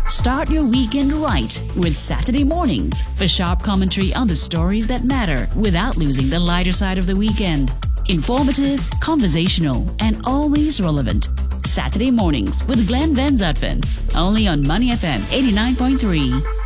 Start your weekend right with Saturday mornings for sharp commentary on the stories that matter without losing the lighter side of the weekend. Informative, conversational, and always relevant. Saturday mornings with Glenn Van Zutphen, only on Money FM 89.3.